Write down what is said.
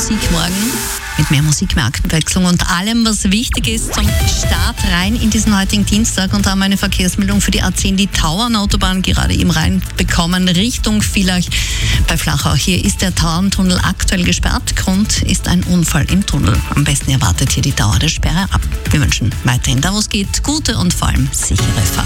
Musik morgen. Mit mehr Musik, mehr Aktenwechslung und allem, was wichtig ist zum Start rein in diesen heutigen Dienstag. Und da haben wir eine Verkehrsmeldung für die A10, die Tauernautobahn, gerade eben reinbekommen, Richtung Villach bei Flachau. Hier ist der Tauerntunnel aktuell gesperrt. Grund ist ein Unfall im Tunnel. Am besten erwartet hier die Dauer der Sperre ab. Wir wünschen weiterhin, da wo es geht, gute und vor allem sichere Fahrt.